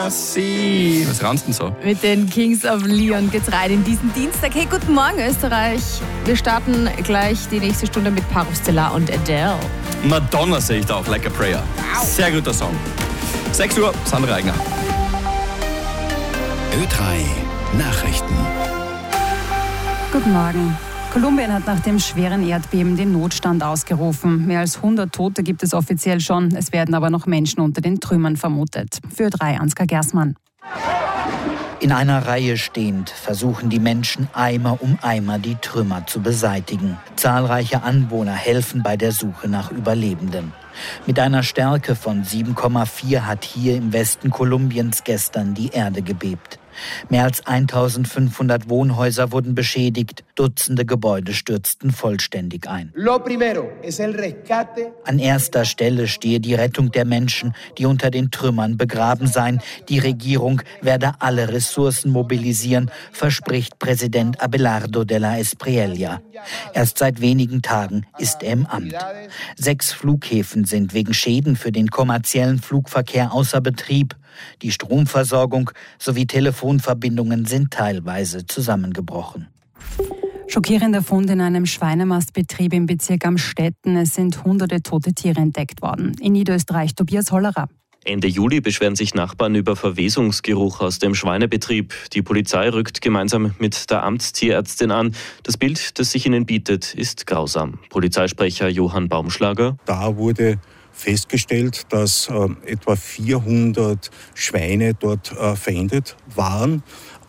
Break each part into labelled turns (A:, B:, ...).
A: Merci. Was ranzt denn so?
B: Mit den Kings of Leon geht's rein in diesen Dienstag. Hey, guten Morgen Österreich. Wir starten gleich die nächste Stunde mit Paro Stellar und Adele.
A: Madonna sehe ich da auch, Like a Prayer. Sehr guter Song. 6 Uhr, Sandra Eigner.
C: Ö3 Nachrichten.
D: Guten Morgen. Kolumbien hat nach dem schweren Erdbeben den Notstand ausgerufen. Mehr als 100 Tote gibt es offiziell schon. Es werden aber noch Menschen unter den Trümmern vermutet. Für Ö3 Ansgar Gersmann.
E: In einer Reihe stehend versuchen die Menschen Eimer um Eimer die Trümmer zu beseitigen. Zahlreiche Anwohner helfen bei der Suche nach Überlebenden. Mit einer Stärke von 7,4 hat hier im Westen Kolumbiens gestern die Erde gebebt. Mehr als 1500 Wohnhäuser wurden beschädigt, Dutzende Gebäude stürzten vollständig ein. An erster Stelle stehe die Rettung der Menschen, die unter den Trümmern begraben seien. Die Regierung werde alle Ressourcen mobilisieren, verspricht Präsident Abelardo de la Espriella. Erst seit wenigen Tagen ist er im Amt. 6 Flughäfen sind wegen Schäden für den kommerziellen Flugverkehr außer Betrieb. Die Stromversorgung sowie Telefonverbindungen sind teilweise zusammengebrochen.
D: Schockierender Fund in einem Schweinemastbetrieb im Bezirk Amstetten. Es sind hunderte tote Tiere entdeckt worden. In Niederösterreich Tobias Hollerer.
F: Ende Juli beschweren sich Nachbarn über Verwesungsgeruch aus dem Schweinebetrieb. Die Polizei rückt gemeinsam mit der Amtstierärztin an. Das Bild, das sich ihnen bietet, ist grausam. Polizeisprecher Johann Baumschlager.
G: Da wurde festgestellt, dass etwa 400 Schweine dort verendet waren.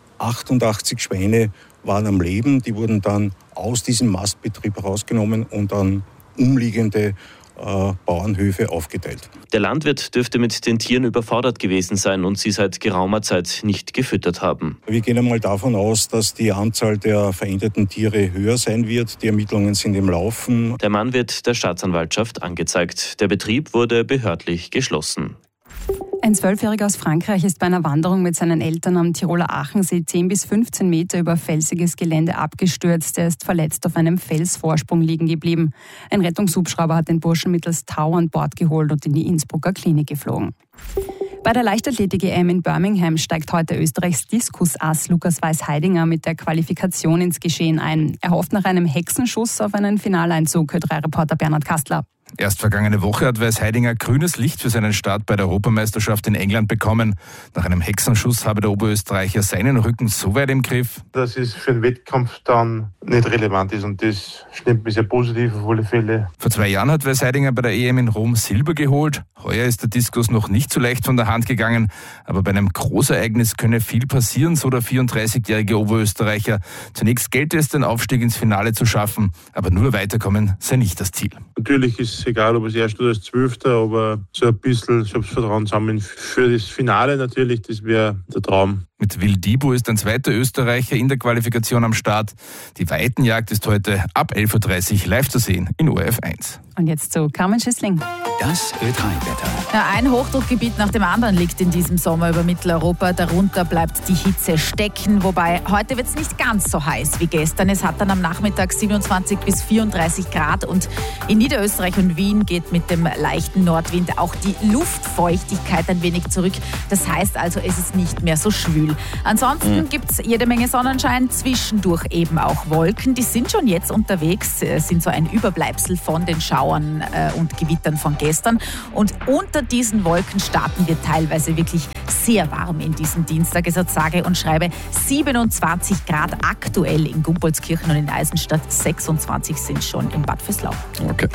G: 88 Schweine waren am Leben. Die wurden dann aus diesem Mastbetrieb rausgenommen und an umliegende Bauernhöfe aufgeteilt.
F: Der Landwirt dürfte mit den Tieren überfordert gewesen sein und sie seit geraumer Zeit nicht gefüttert haben.
G: Wir gehen einmal davon aus, dass die Anzahl der verendeten Tiere höher sein wird. Die Ermittlungen sind im Laufen.
F: Der Mann wird der Staatsanwaltschaft angezeigt. Der Betrieb wurde behördlich geschlossen.
D: Ein 12-Jähriger aus Frankreich ist bei einer Wanderung mit seinen Eltern am Tiroler Achensee 10 bis 15 Meter über felsiges Gelände abgestürzt. Er ist verletzt auf einem Felsvorsprung liegen geblieben. Ein Rettungshubschrauber hat den Burschen mittels Tau an Bord geholt und in die Innsbrucker Klinik geflogen. Bei der Leichtathletik-EM in Birmingham steigt heute Österreichs Diskusass Lukas Weiß-Heidinger mit der Qualifikation ins Geschehen ein. Er hofft nach einem Hexenschuss auf einen Finaleinzug, Ö3-Reporter Bernhard Kastler.
H: Erst vergangene Woche hat Weiß-Heidinger grünes Licht für seinen Start bei der Europameisterschaft in England bekommen. Nach einem Hexenschuss habe der Oberösterreicher seinen Rücken so weit im Griff,
I: dass es für den Wettkampf dann nicht relevant ist und das stimmt mich sehr positiv auf alle Fälle.
H: Vor 2 Jahren hat Weiß-Heidinger bei der EM in Rom Silber geholt. Heuer ist der Diskus noch nicht so leicht von der Hand gegangen, aber bei einem Großereignis könne viel passieren, so der 34-jährige Oberösterreicher. Zunächst gelte es, den Aufstieg ins Finale zu schaffen, aber nur weiterkommen sei nicht das Ziel.
I: Natürlich ist es egal, ob es erst oder als 12., aber so ein bisschen Selbstvertrauen sammeln für das Finale natürlich, das wäre der Traum.
H: Mit Will Dibu ist ein zweiter Österreicher in der Qualifikation am Start. Die Weitenjagd ist heute ab 11.30 Uhr live zu sehen in ORF 1.
D: Und jetzt zu Carmen Schissling.
C: Das Ö3-Wetter.
B: Ja, ein Hochdruckgebiet nach dem anderen liegt in diesem Sommer über Mitteleuropa. Darunter bleibt die Hitze stecken. Wobei, heute wird es nicht ganz so heiß wie gestern. Es hat dann am Nachmittag 27 bis 34 Grad. Und in Niederösterreich und Wien geht mit dem leichten Nordwind auch die Luftfeuchtigkeit ein wenig zurück. Das heißt also, es ist nicht mehr so schwül. Ansonsten gibt es jede Menge Sonnenschein, zwischendurch eben auch Wolken. Die sind schon jetzt unterwegs, sind so ein Überbleibsel von den Schauern und Gewittern von gestern. Und unter diesen Wolken starten wir teilweise wirklich sehr warm in diesem Dienstag. Es hat sage und schreibe 27 Grad aktuell in Gumpoldskirchen und in Eisenstadt. 26 sind schon in Bad Vöslau.
A: Okay.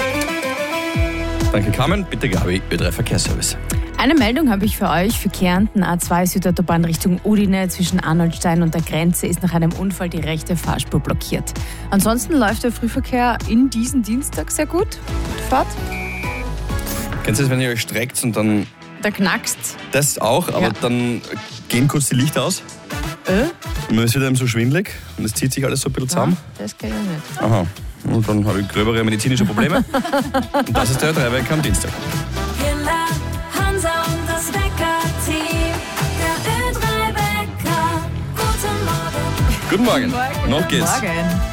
A: Danke Carmen, bitte Gabi, Ö3 Verkehrsservice.
B: Eine Meldung habe ich für euch. Für Kärnten A2 Südautobahn Richtung Udine zwischen Arnoldstein und der Grenze ist nach einem Unfall die rechte Fahrspur blockiert. Ansonsten läuft der Frühverkehr in diesem Dienstag sehr gut. Gute Fahrt.
A: Kennst du das, wenn ihr euch streckt und dann...
B: Da knackst.
A: Das auch, aber dann gehen kurz die Lichter aus. Und man ist wieder so schwindelig und es zieht sich alles so ein bisschen zusammen.
B: Das kann ich nicht.
A: Aha. Und dann habe ich gröbere medizinische Probleme. Und das ist der Ö3-Wecker am Dienstag.
J: Hansa und das Wecker-Team. Der Ö3-Wecker. Guten Morgen.
A: Guten Morgen. Noch geht's.
B: Guten Morgen.